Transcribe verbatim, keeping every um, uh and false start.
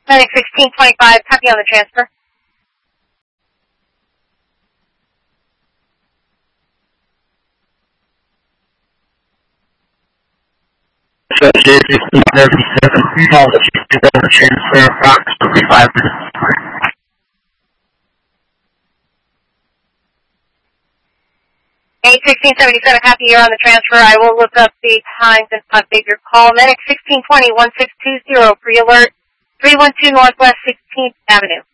Medic sixteen twenty-five, copy on the transfer. Associate sixteen seventy-seven, call the transfer approximately five minutes. eight sixteen seventy-seven, copy, you're on the transfer. I will look up the times and update your call. Medic sixteen twenty, one six two zero, pre-alert, three one two Northwest sixteenth Avenue.